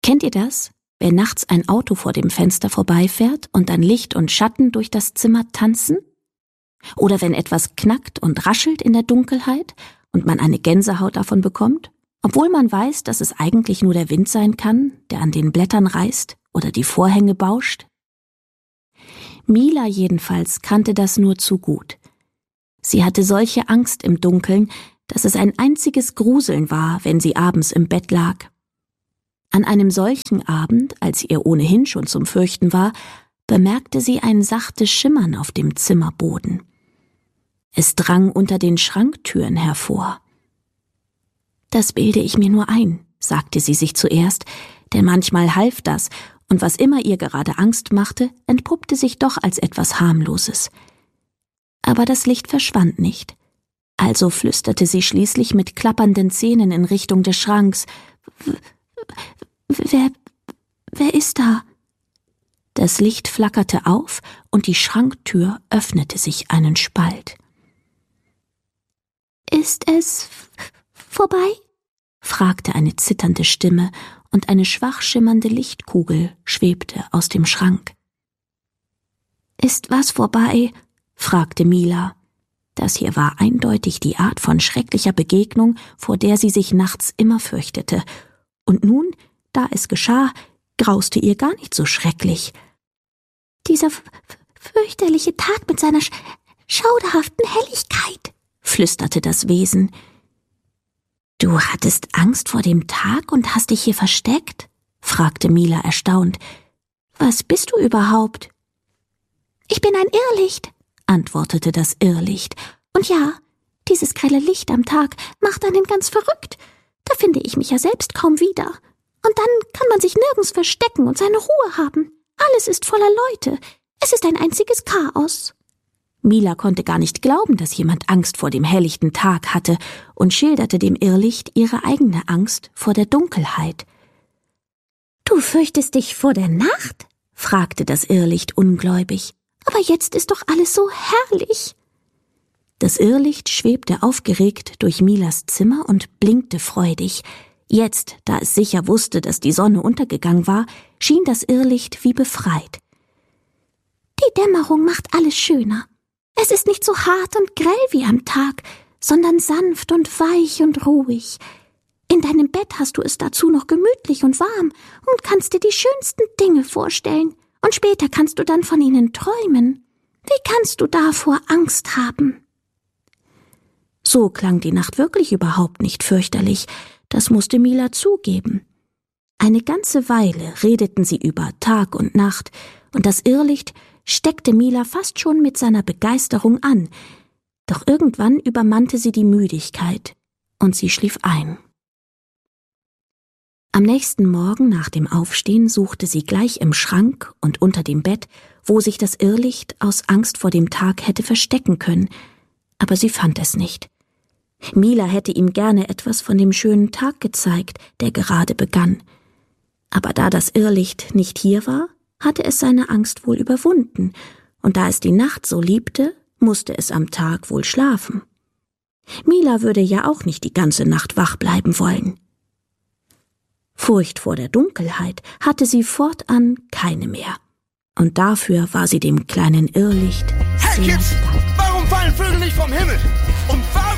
Kennt ihr das? Wenn nachts ein Auto vor dem Fenster vorbeifährt und dann Licht und Schatten durch das Zimmer tanzen? Oder wenn etwas knackt und raschelt in der Dunkelheit und man eine Gänsehaut davon bekommt, obwohl man weiß, dass es eigentlich nur der Wind sein kann, der an den Blättern reißt oder die Vorhänge bauscht? Mila jedenfalls kannte das nur zu gut. Sie hatte solche Angst im Dunkeln, dass es ein einziges Gruseln war, wenn sie abends im Bett lag. An einem solchen Abend, als ihr ohnehin schon zum Fürchten war, bemerkte sie ein sachtes Schimmern auf dem Zimmerboden. Es drang unter den Schranktüren hervor. »Das bilde ich mir nur ein«, sagte sie sich zuerst, denn manchmal half das, und was immer ihr gerade Angst machte, entpuppte sich doch als etwas Harmloses. Aber das Licht verschwand nicht. Also flüsterte sie schließlich mit klappernden Zähnen in Richtung des Schranks. Wer ist da?« Das Licht flackerte auf und die Schranktür öffnete sich einen Spalt. »Ist es vorbei?« fragte eine zitternde Stimme, und eine schwach schimmernde Lichtkugel schwebte aus dem Schrank. »Ist was vorbei?« fragte Mila. Das hier war eindeutig die Art von schrecklicher Begegnung, vor der sie sich nachts immer fürchtete. Und nun, da es geschah, grauste ihr gar nicht so schrecklich. »Dieser fürchterliche Tag mit seiner schauderhaften Helligkeit«, flüsterte das Wesen. »Du hattest Angst vor dem Tag und hast dich hier versteckt?« fragte Mila erstaunt. »Was bist du überhaupt?« »Ich bin ein Irrlicht«, antwortete das Irrlicht. »Und ja, dieses grelle Licht am Tag macht einen ganz verrückt. Da finde ich mich ja selbst kaum wieder. Und dann kann man sich nirgends verstecken und seine Ruhe haben. Alles ist voller Leute. Es ist ein einziges Chaos.« Mila konnte gar nicht glauben, dass jemand Angst vor dem helllichten Tag hatte, und schilderte dem Irrlicht ihre eigene Angst vor der Dunkelheit. »Du fürchtest dich vor der Nacht?« fragte das Irrlicht ungläubig. »Aber jetzt ist doch alles so herrlich.« Das Irrlicht schwebte aufgeregt durch Milas Zimmer und blinkte freudig. Jetzt, da es sicher wusste, dass die Sonne untergegangen war, schien das Irrlicht wie befreit. »Die Dämmerung macht alles schöner. Es ist nicht so hart und grell wie am Tag, sondern sanft und weich und ruhig. In deinem Bett hast du es dazu noch gemütlich und warm und kannst dir die schönsten Dinge vorstellen, und später kannst du dann von ihnen träumen. Wie kannst du davor Angst haben?« So klang die Nacht wirklich überhaupt nicht fürchterlich, das musste Mila zugeben. Eine ganze Weile redeten sie über Tag und Nacht, und das Irrlicht steckte Mila fast schon mit seiner Begeisterung an, doch irgendwann übermannte sie die Müdigkeit, und sie schlief ein. Am nächsten Morgen nach dem Aufstehen suchte sie gleich im Schrank und unter dem Bett, wo sich das Irrlicht aus Angst vor dem Tag hätte verstecken können, aber sie fand es nicht. Mila hätte ihm gerne etwas von dem schönen Tag gezeigt, der gerade begann. Aber da das Irrlicht nicht hier war, hatte es seine Angst wohl überwunden, und da es die Nacht so liebte, musste es am Tag wohl schlafen. Mila würde ja auch nicht die ganze Nacht wach bleiben wollen. Furcht vor der Dunkelheit hatte sie fortan keine mehr, und dafür war sie dem kleinen Irrlicht Hey sehr Kids, dankbar. warum fallen Vögel nicht vom Himmel?